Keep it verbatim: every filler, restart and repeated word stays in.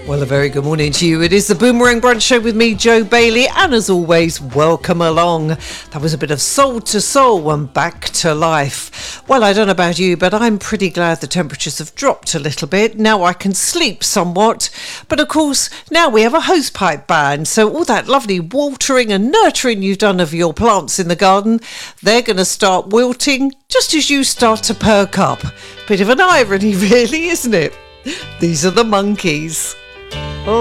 Well, a very good morning to you. It is the Boomerang Brunch Show with me, Joe Bailey, and as always, welcome along. That was a bit of Soul to Soul and Back to Life. Well, I don't know about you, but I'm pretty glad the temperatures have dropped a little bit. Now I can sleep somewhat. But of course, now we have a hosepipe ban, so all that lovely watering and nurturing you've done of your plants in the garden, they're going to start wilting just as you start to perk up. Bit of an irony, really, isn't it? These are the Monkees.